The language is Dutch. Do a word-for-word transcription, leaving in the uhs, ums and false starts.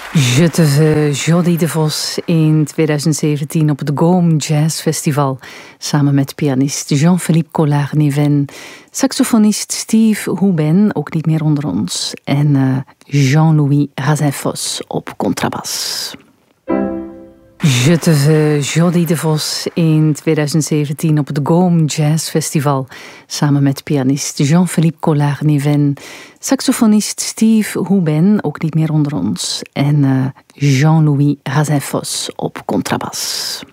Je te veux, Jody de Vos in twintig zeventien op het Gaume Jazz Festival. Samen met pianist Jean-Philippe Collard-Niven, saxofonist Steve Hoeben, ook niet meer onder ons, en uh, Jean-Louis Razinfos op contrabas. Je te veux, Jody de Vos in twintig zeventien op het Gaume Jazz Festival. Samen met pianist Jean-Philippe Collard-Niven, saxofonist Steve Hoeben, ook niet meer onder ons, en uh, Jean-Louis Razinfos op contrabas.